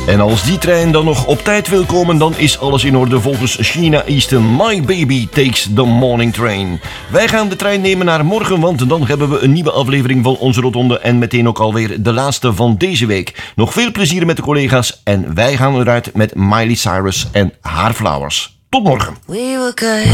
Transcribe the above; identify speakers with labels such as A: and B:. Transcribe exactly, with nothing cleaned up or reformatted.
A: En als die trein dan nog op tijd wil komen, dan is alles in orde volgens Sheena Easton. My baby takes the morning train. Wij gaan de trein nemen naar morgen, want dan hebben we een nieuwe aflevering van onze Rotonde en meteen ook alweer de laatste van deze week. Nog veel plezier met de collega's en wij gaan eruit met Miley Cyrus en haar Flowers. Tot morgen.
B: We were good.